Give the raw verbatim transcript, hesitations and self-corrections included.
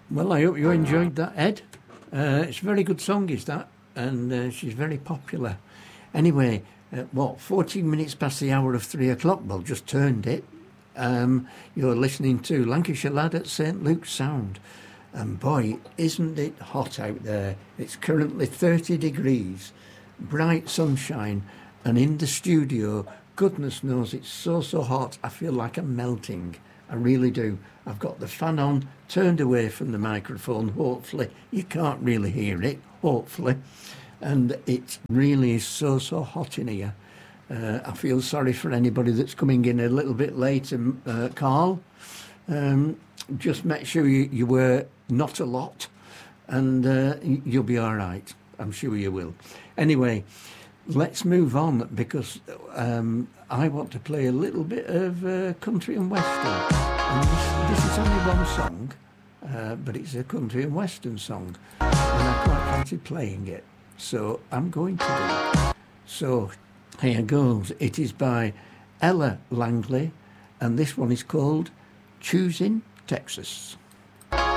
Well, I hope you enjoyed that, Ed. Uh, it's a very good song, is that? And uh, she's very popular. Anyway, uh, what, fourteen minutes past the hour of three o'clock? Well, just turned it. Um, you're listening to Lancashire Lad at Saint Luke's Sound. And boy, isn't it hot out there. It's currently thirty degrees, bright sunshine, and in the studio, goodness knows it's so, so hot, I feel like I'm melting. I really do. I've got the fan on, turned away from the microphone, hopefully. You can't really hear it, hopefully. And it really is so, so hot in here. Uh, I feel sorry for anybody that's coming in a little bit late, um, uh, Carl. Um, just make sure you, you wear not a lot, and uh, you'll be all right. I'm sure you will. Anyway, let's move on, because um, I want to play a little bit of uh, country and western. And this, this is only one song, uh, but it's a country and western song, and I quite fancy playing it, so I'm going to do it. So here goes. It is by Ella Langley, and this one is called Choosing Texas.